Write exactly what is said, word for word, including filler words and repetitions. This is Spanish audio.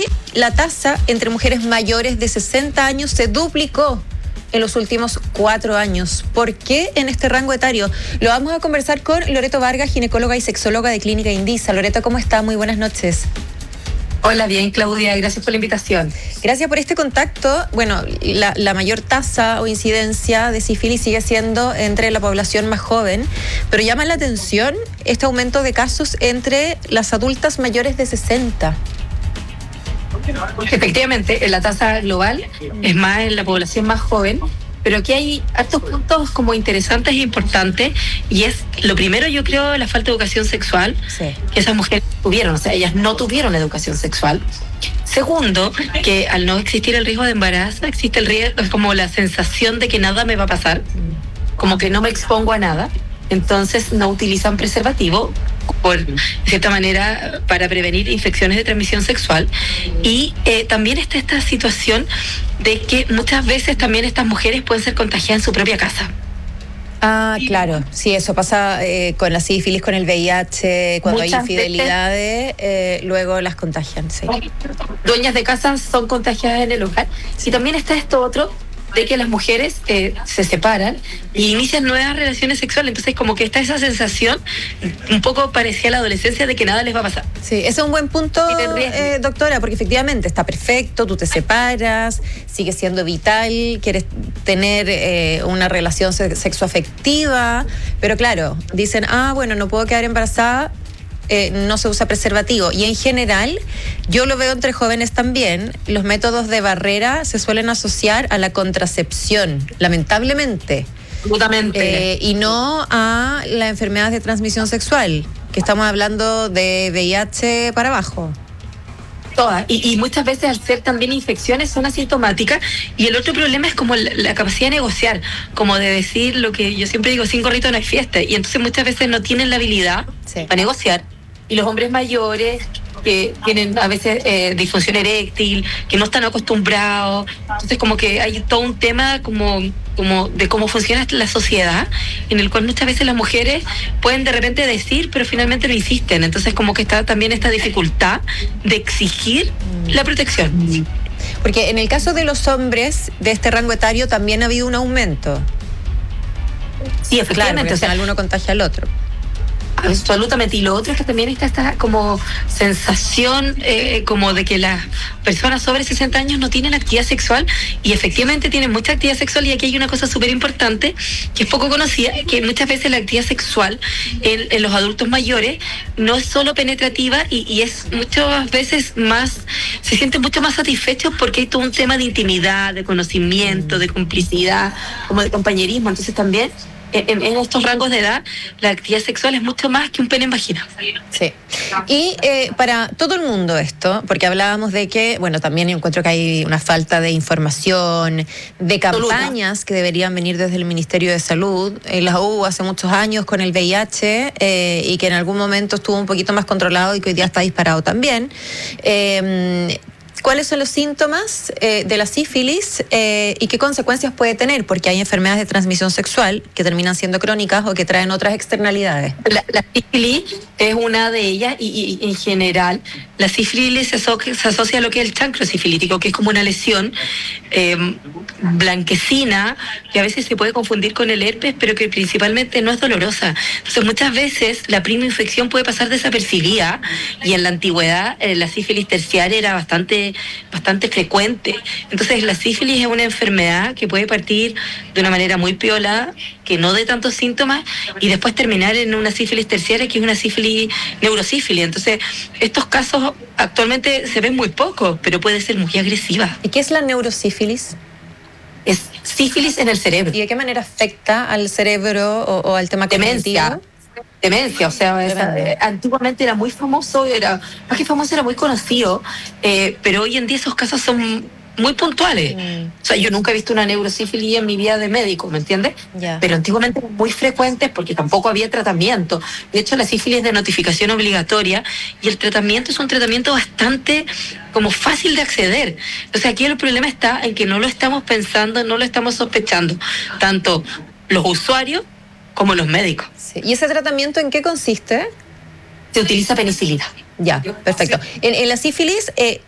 la tasa entre mujeres mayores de sesenta años se duplicó en los últimos cuatro años. ¿Por qué en este rango etario? Lo vamos a conversar con Loreto Vargas, ginecóloga y sexóloga de Clínica Indisa. Loreto, ¿cómo está? Muy buenas noches. Hola, bien, Claudia, gracias por la invitación. Gracias por este contacto. Bueno, la, la mayor tasa o incidencia de sífilis sigue siendo entre la población más joven, pero llama la atención este aumento de casos entre las adultas mayores de sesenta. Efectivamente, la tasa global es más en la población más joven, pero aquí hay hartos puntos como interesantes e importantes, y es, lo primero, yo creo, la falta de educación sexual, sí, que esas mujeres tuvieron, o sea, ellas no tuvieron educación sexual. Segundo, que al no existir el riesgo de embarazo, existe el riesgo, es como la sensación de que nada me va a pasar, como que no me expongo a nada, entonces no utilizan preservativo, por de cierta manera, para prevenir infecciones de transmisión sexual. Y eh, también está esta situación de que muchas veces también estas mujeres pueden ser contagiadas en su propia casa. Ah, claro, sí, eso pasa eh, con la sífilis, con el V I H, cuando Muchas hay infidelidades, eh, luego las contagian, sí. Dueñas de casa son contagiadas en el hogar. Y también está esto otro, de que las mujeres eh, se separan y inician nuevas relaciones sexuales. Entonces, como que está esa sensación un poco parecida a la adolescencia de que nada les va a pasar. Sí, ese es un buen punto, eh, doctora, porque efectivamente está perfecto, tú te separas, sigue siendo vital, quieres tener eh, una relación sexoafectiva, pero claro, dicen, ah, bueno, no puedo quedar embarazada, Eh, no se usa preservativo. Y en general, yo lo veo entre jóvenes también, los métodos de barrera se suelen asociar a la contracepción, lamentablemente. Absolutamente. Eh, y no a las enfermedades de transmisión sexual, que estamos hablando de V I H para abajo. Todas. Y, y muchas veces, al ser también infecciones, son asintomáticas. Y el otro problema es como la, la capacidad de negociar, como de decir lo que yo siempre digo, sin gorrito no hay fiesta. Y entonces muchas veces no tienen la habilidad, sí, para negociar. Y los hombres mayores que tienen a veces eh, disfunción eréctil, que no están acostumbrados. Entonces como que hay todo un tema como, como de cómo funciona la sociedad, en el cual muchas veces las mujeres pueden de repente decir, pero finalmente no insisten. Entonces como que está también esta dificultad de exigir la protección. Porque en el caso de los hombres de este rango etario también ha habido un aumento. Sí, efectivamente. Claro, o sea, alguno contagia al otro. Absolutamente. Y lo otro es que también está esta como sensación eh, como de que las personas sobre sesenta años no tienen actividad sexual, y efectivamente tienen mucha actividad sexual. Y aquí hay una cosa súper importante que es poco conocida, que muchas veces la actividad sexual en, en los adultos mayores no es solo penetrativa, y, y es muchas veces más, se sienten mucho más satisfechos porque hay todo un tema de intimidad, de conocimiento, de complicidad, como de compañerismo. Entonces también En, en estos rangos de edad, la actividad sexual es mucho más que un pene en vagina. Sí. Y eh, para todo el mundo esto, porque hablábamos de que, bueno, también encuentro que hay una falta de información, de campañas que deberían venir desde el Ministerio de Salud. Eh, las hubo hace muchos años con el V I H eh, y que en algún momento estuvo un poquito más controlado y que hoy día está disparado también. Eh, ¿Cuáles son los síntomas eh, de la sífilis eh, y qué consecuencias puede tener? Porque hay enfermedades de transmisión sexual que terminan siendo crónicas o que traen otras externalidades. La, la sífilis es una de ellas, y, y en general la sífilis se, aso se asocia a lo que es el chancro sifilítico, que es como una lesión eh, blanquecina, que a veces se puede confundir con el herpes, pero que principalmente no es dolorosa. Entonces muchas veces la prima infección puede pasar desapercibida, y en la antigüedad eh, la sífilis terciaria era bastante bastante frecuente. Entonces la sífilis es una enfermedad que puede partir de una manera muy piola, que no dé tantos síntomas, y después terminar en una sífilis terciaria, que es una sífilis neurosífilis. Entonces estos casos actualmente se ven muy pocos, pero puede ser muy agresiva. ¿Y qué es la neurosífilis? Es sífilis en el cerebro. ¿Y de qué manera afecta al cerebro o, o al tema cognitivo? Demencia. Demencia, o sea, esa, eh, antiguamente era muy famoso, era más que famoso, era muy conocido, eh, pero hoy en día esos casos son muy puntuales. Mm. O sea, yo nunca he visto una neurosífilis en mi vida de médico, ¿me entiendes? Yeah. Pero antiguamente eran muy frecuentes porque tampoco había tratamiento. De hecho, la sífilis es de notificación obligatoria, y el tratamiento es un tratamiento bastante como fácil de acceder. Entonces aquí el problema está en que no lo estamos pensando, no lo estamos sospechando, tanto los usuarios como los médicos. Sí. ¿Y ese tratamiento en qué consiste? Se utiliza penicilina. Ya, perfecto. En, en la sífilis, eh,